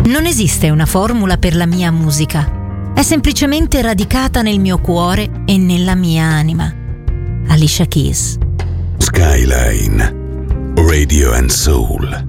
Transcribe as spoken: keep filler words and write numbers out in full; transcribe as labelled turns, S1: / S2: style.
S1: Non esiste una formula per la mia musica, è semplicemente radicata nel mio cuore e nella mia anima. Alicia Keys.
S2: Skyline Radio and Soul.